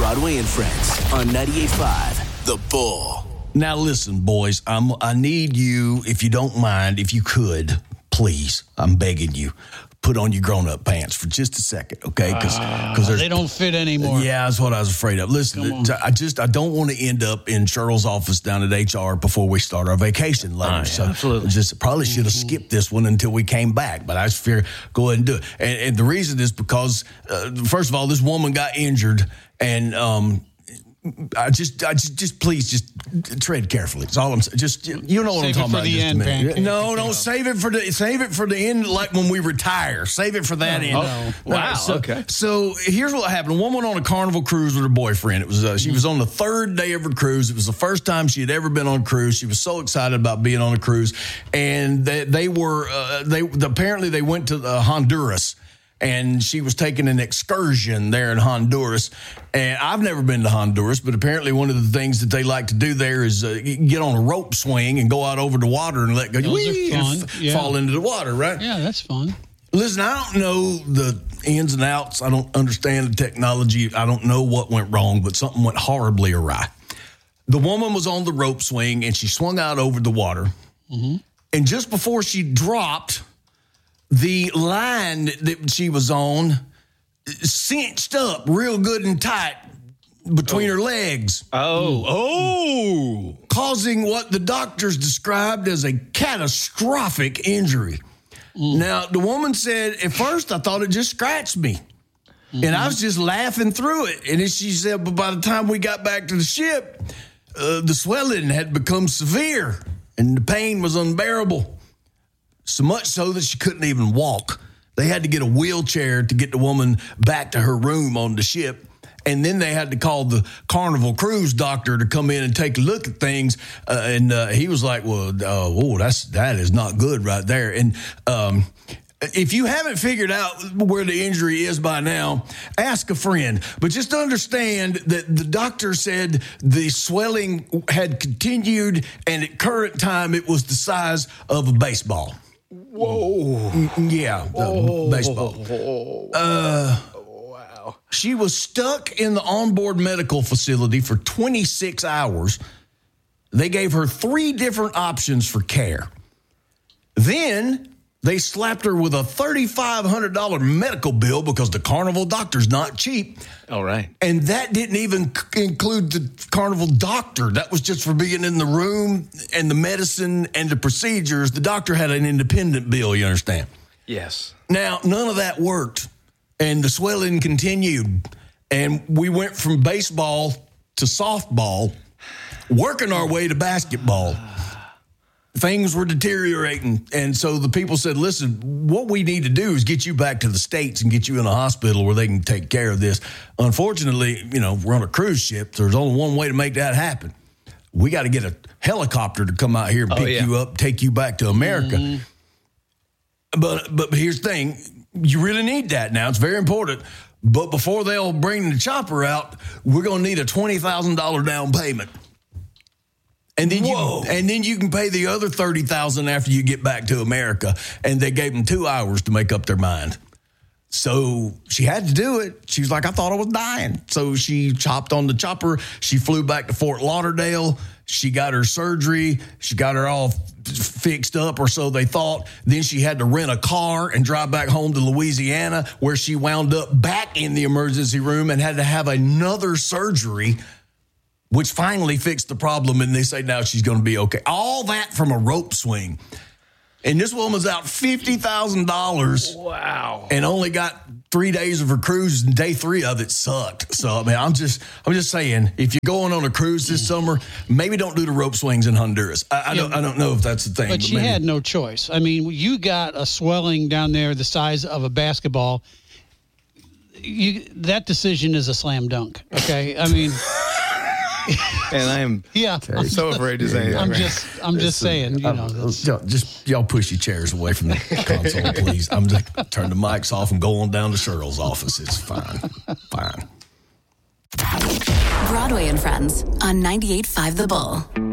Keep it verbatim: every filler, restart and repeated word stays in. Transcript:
Broadway and Friends on ninety-eight point five The Bull. Now listen, boys, I'm, I need you, if you don't mind, if you could, please, I'm begging you, put on your grown-up pants for just a second, okay? Because uh, they don't fit anymore. Yeah, that's what I was afraid of. Listen, I just I don't want to end up in Cheryl's office down at H R before we start our vacation later. Oh, yeah, so absolutely. Just probably should have mm-hmm. skipped this one until we came back, but I just figured go ahead and do it. And, and the reason is because, uh, first of all, this woman got injured, and um, I just, I just, just please, just tread carefully. That's all I'm saying. Just, you know what save I'm talking about. Save it for the end, Pancake. No, don't save it for the, save it for the end, like when we retire. Save it for that no, end. No. Wow. So, okay. So here's what happened. A woman on a Carnival cruise with her boyfriend. It was, uh, she was on the third day of her cruise. It was the first time she had ever been on a cruise. She was so excited about being on a cruise, and they, they were, uh, they apparently they went to uh, Honduras. And she was taking an excursion there in Honduras. And I've never been to Honduras, but apparently one of the things that they like to do there is uh, get on a rope swing and go out over the water and let go. Those whee, are fun. and f- Yeah. fall into the water, right? Yeah, that's fun. Listen, I don't know the ins and outs. I don't understand the technology. I don't know what went wrong, but something went horribly awry. The woman was on the rope swing, and she swung out over the water. Mm-hmm. And just before she dropped, the line that she was on cinched up real good and tight between oh. her legs. Oh, oh. Causing what the doctors described as a catastrophic injury. Mm. Now, the woman said, at first, I thought it just scratched me. Mm-hmm. And I was just laughing through it. And then she said, but by the time we got back to the ship, uh, the swelling had become severe and the pain was unbearable. So much so that she couldn't even walk. They had to get a wheelchair to get the woman back to her room on the ship. And then they had to call the Carnival cruise doctor to come in and take a look at things. Uh, and uh, he was like, well, uh, oh, that's, that is not good right there. And um, if you haven't figured out where the injury is by now, ask a friend. But just understand that the doctor said the swelling had continued, and at current time, it was the size of a baseball. Whoa. Yeah, Whoa. baseball. Uh, wow. She was stuck in the onboard medical facility for twenty-six hours. They gave her three different options for care. Then they slapped her with a three thousand five hundred dollars medical bill because the Carnival doctor's not cheap. All right. And that didn't even c- include the Carnival doctor. That was just for being in the room and the medicine and the procedures. The doctor had an independent bill, you understand? Yes. Now, none of that worked. And the swelling continued. And we went from baseball to softball, working our way to basketball. Things were deteriorating. And so the people said, listen, what we need to do is get you back to the States and get you in a hospital where they can take care of this. Unfortunately, you know, we're on a cruise ship. There's only one way to make that happen. We got to get a helicopter to come out here and oh, pick yeah. you up, take you back to America. Mm-hmm. But, but here's the thing. You really need that now. It's very important. But before they'll bring the chopper out, we're going to need a twenty thousand dollars down payment. And then, you, and then you can pay the other thirty thousand dollars after you get back to America. And they gave them two hours to make up their mind. So she had to do it. She was like, I thought I was dying. So she chopped on the chopper. She flew back to Fort Lauderdale. She got her surgery. She got her all f- fixed up, or so they thought. Then she had to rent a car and drive back home to Louisiana, where she wound up back in the emergency room and had to have another surgery, which finally fixed the problem, and they say now she's going to be okay. All that from a rope swing. And this woman's out fifty thousand dollars. Wow. And only got three days of her cruise, and day three of it sucked. So, I mean, I'm just I'm just saying, if you're going on a cruise this summer, maybe don't do the rope swings in Honduras. I, I, yeah, don't, I don't know if that's the thing. But, but she maybe. had no choice. I mean, you got a swelling down there the size of a basketball. You, that decision is a slam dunk, okay? I mean... And I am yeah, I'm so afraid to say that. I'm just, I'm just saying, you know. Y'all, just y'all push your chairs away from the console, please. I'm just turn the mics off and go on down to Cheryl's office. It's fine, fine. Broadway and Friends on ninety-eight point five The Bull.